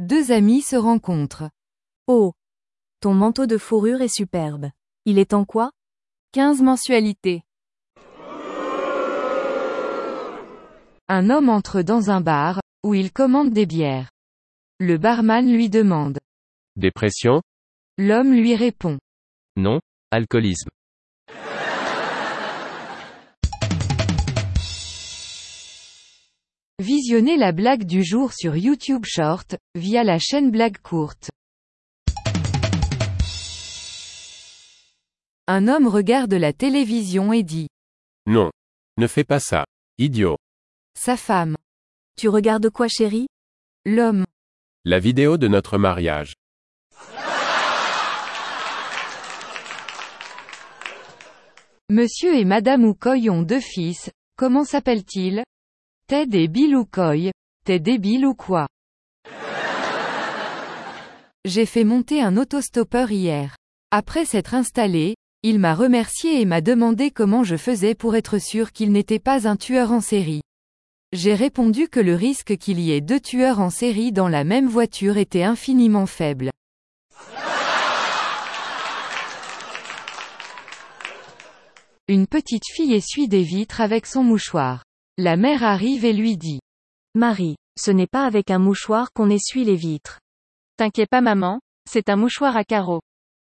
Deux amis se rencontrent. Oh! Ton manteau de fourrure est superbe. Il est en quoi? 15 mensualités. Un homme entre dans un bar, où il commande des bières. Le barman lui demande. Dépression? L'homme lui répond. Non, alcoolisme. Visionnez la blague du jour sur YouTube Short, via la chaîne Blague Courte. Un homme regarde la télévision et dit. Non. Ne fais pas ça. Idiot. Sa femme. Tu regardes quoi, chérie? L'homme. La vidéo de notre mariage. Monsieur et Madame Oukoy ont deux fils, comment s'appellent-ils? Ted et Bill Oukoy. T'es débile ou quoi? J'ai fait monter un autostoppeur hier. Après s'être installé, il m'a remercié et m'a demandé comment je faisais pour être sûr qu'il n'était pas un tueur en série. J'ai répondu que le risque qu'il y ait deux tueurs en série dans la même voiture était infiniment faible. Une petite fille essuie des vitres avec son mouchoir. La mère arrive et lui dit. Marie, ce n'est pas avec un mouchoir qu'on essuie les vitres. T'inquiète pas maman, c'est un mouchoir à carreaux.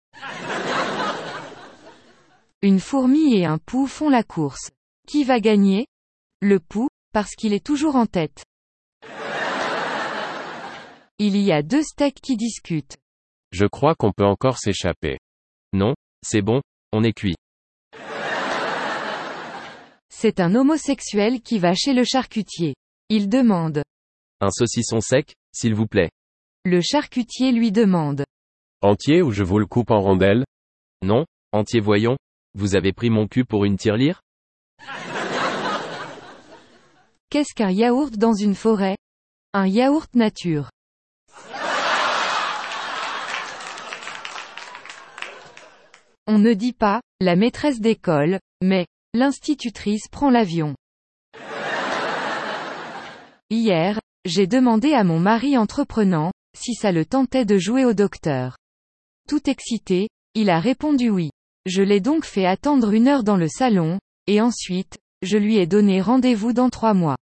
Une fourmi et un pou font la course. Qui va gagner? Le pou, parce qu'il est toujours en tête. Il y a deux steaks qui discutent. Je crois qu'on peut encore s'échapper. Non, c'est bon, on est cuit. C'est un homosexuel qui va chez le charcutier. Il demande. Un saucisson sec, s'il vous plaît. Le charcutier lui demande. Entier ou je vous le coupe en rondelles? Non, entier voyons. Vous avez pris mon cul pour une tirelire? Qu'est-ce qu'un yaourt dans une forêt? Un yaourt nature. On ne dit pas, la maîtresse d'école, mais, l'institutrice prend l'avion. Hier, j'ai demandé à mon mari entreprenant, si ça le tentait de jouer au docteur. Tout excité, il a répondu oui. Je l'ai donc fait attendre 1 heure dans le salon, et ensuite, je lui ai donné rendez-vous dans 3 mois.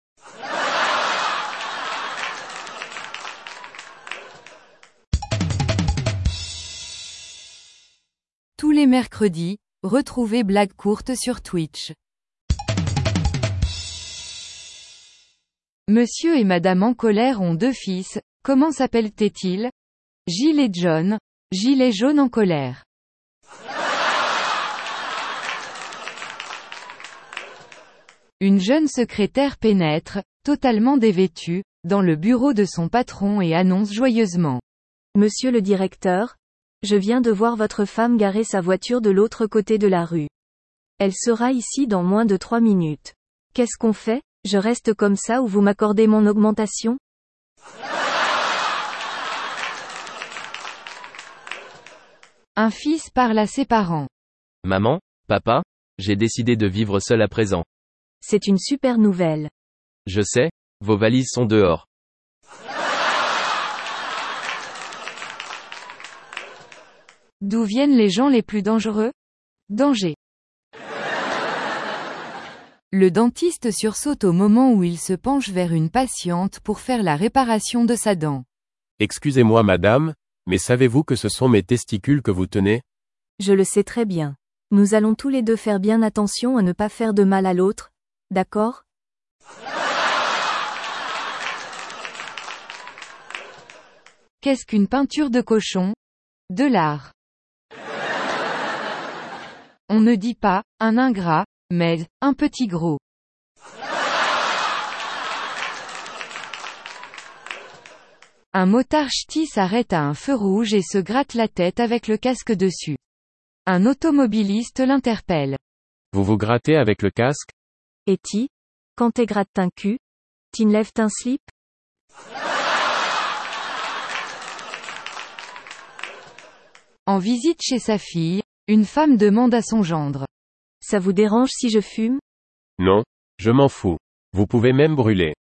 Tous les mercredis, retrouvez Blague Courte sur Twitch. Monsieur et Madame en colère ont deux fils, comment s'appellent-ils? Gilles et John. Gilles est jaune en colère. Une jeune secrétaire pénètre, totalement dévêtue, dans le bureau de son patron et annonce joyeusement. Monsieur le directeur, je viens de voir votre femme garer sa voiture de l'autre côté de la rue. Elle sera ici dans moins de 3 minutes. Qu'est-ce qu'on fait? Je reste comme ça ou vous m'accordez mon augmentation? Un fils parle à ses parents. Maman, papa, j'ai décidé de vivre seul à présent. C'est une super nouvelle. Je sais, vos valises sont dehors. D'où viennent les gens les plus dangereux? Danger. Le dentiste sursaute au moment où il se penche vers une patiente pour faire la réparation de sa dent. Excusez-moi madame, mais savez-vous que ce sont mes testicules que vous tenez? Je le sais très bien. Nous allons tous les deux faire bien attention à ne pas faire de mal à l'autre, d'accord? Qu'est-ce qu'une peinture de cochon? De l'art. On ne dit pas, un ingrat, mais, un petit gros. Un motard ch'ti s'arrête à un feu rouge et se gratte la tête avec le casque dessus. Un automobiliste l'interpelle. Vous vous grattez avec le casque? Et ti? Quand t'es gratte un cul? T'enlèves un slip? En visite chez sa fille, une femme demande à son gendre. Ça vous dérange si je fume? Non, je m'en fous. Vous pouvez même brûler.